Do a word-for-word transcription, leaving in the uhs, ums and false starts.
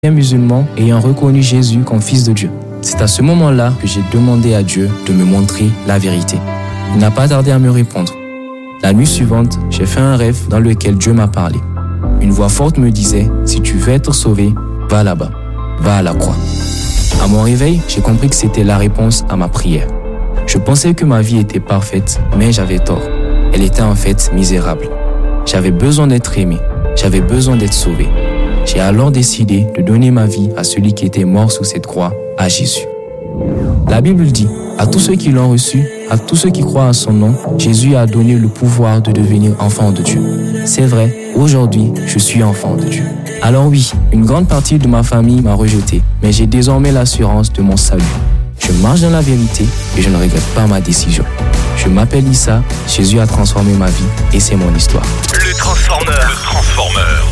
musulman ayant reconnu Jésus comme fils de Dieu. C'est à ce moment-là que j'ai demandé à Dieu de me montrer la vérité. Il n'a pas tardé à me répondre. La nuit suivante, j'ai fait un rêve dans lequel Dieu m'a parlé. Une voix forte me disait « Si tu veux être sauvé, va là-bas, va à la croix ». À mon réveil, j'ai compris que c'était la réponse à ma prière. Je pensais que ma vie était parfaite, mais j'avais tort. Elle était en fait misérable. J'avais besoin d'être aimé, j'avais besoin d'être sauvé. J'ai alors décidé de donner ma vie à celui qui était mort sous cette croix, à Jésus. La Bible dit, à tous ceux qui l'ont reçu, à tous ceux qui croient à son nom, Jésus a donné le pouvoir de devenir enfant de Dieu. C'est vrai, aujourd'hui, je suis enfant de Dieu. Alors oui, une grande partie de ma famille m'a rejeté, mais j'ai désormais l'assurance de mon salut. Je marche dans la vérité et je ne regrette pas ma décision. Je m'appelle Issa, Jésus a transformé ma vie et c'est mon histoire. Le Transformeur. Le Transformeur.